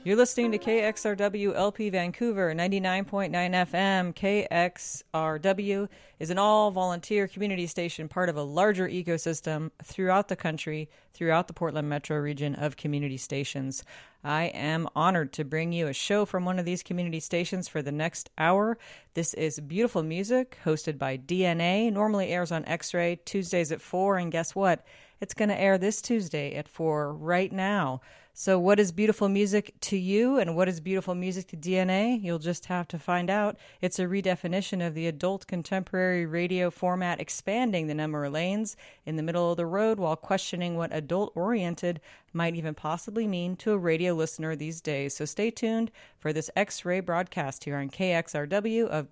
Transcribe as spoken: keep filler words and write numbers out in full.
You're listening to K X R W L P Vancouver, ninety-nine point nine F M. K X R W is an all-volunteer community station, part of a larger ecosystem throughout the country, throughout the Portland metro region of community stations. I am honored to bring you a show from one of these community stations for the next hour. This is Beautiful Music, hosted by D N A. Normally airs on X-Ray Tuesdays at four, and guess what? It's going to air this Tuesday at four right now. So what is beautiful music to you, and what is beautiful music to D N A? You'll just have to find out. It's a redefinition of the adult contemporary radio format, expanding the number of lanes in the middle of the road while questioning what adult-oriented might even possibly mean to a radio listener these days. So stay tuned for this X-Ray broadcast here on K X R W of